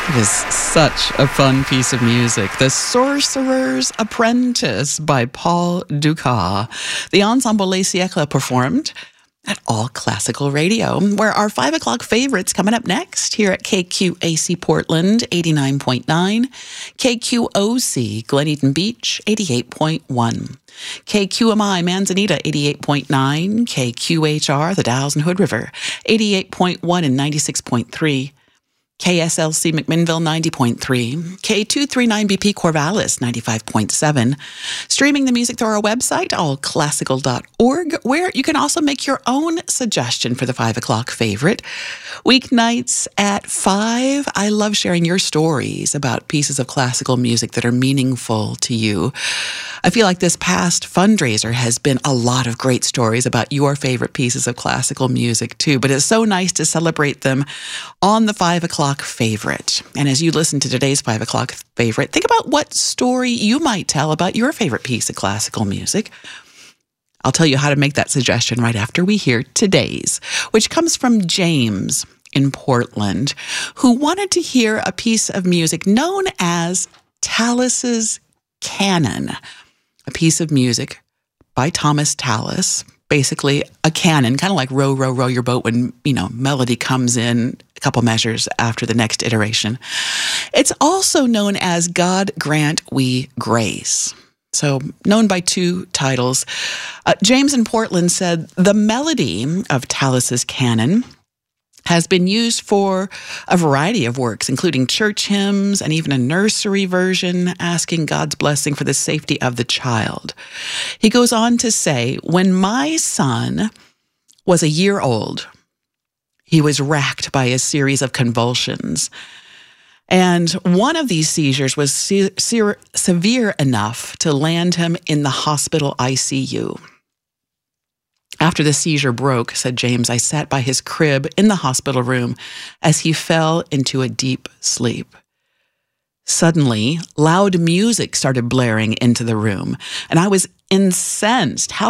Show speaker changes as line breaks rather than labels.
It is such a fun piece of music. The Sorcerer's Apprentice by Paul Dukas. The Ensemble Les Siècles performed at All Classical Radio, where our 5 o'clock favorites coming up next here at KQAC Portland 89.9, KQOC Glen Eden Beach 88.1, KQMI Manzanita 88.9, KQHR The Dalles and Hood River 88.1 and 96.3, KSLC McMinnville 90.3, K239BP Corvallis 95.7. Streaming the music through our website, allclassical.org, where you can also make your own suggestion for the 5 o'clock favorite. Weeknights at 5, I love sharing your stories about pieces of classical music that are meaningful to you. I feel like this past fundraiser has been a lot of great stories about your favorite pieces of classical music too, but it's so nice to celebrate them on the 5 o'clock favorite. And as you listen to today's 5 o'clock favorite, think about what story you might tell about your favorite piece of classical music. I'll tell you how to make that suggestion right after we hear today's, which comes from James in Portland, who wanted to hear a piece of music known as Tallis's Canon, a piece of music by Thomas Tallis, basically a canon, kind of like Row, Row, Row Your Boat when, melody comes in a couple measures after the next iteration. It's also known as God Grant We Grace. So known by two titles. James in Portland said, the melody of Tallis's canon has been used for a variety of works, including church hymns and even a nursery version asking God's blessing for the safety of the child. He goes on to say, when my son was a year old, he was racked by a series of convulsions. And one of these seizures was severe enough to land him in the hospital ICU. After the seizure broke, said James, I sat by his crib in the hospital room as he fell into a deep sleep. Suddenly, loud music started blaring into the room, and I was incensed. How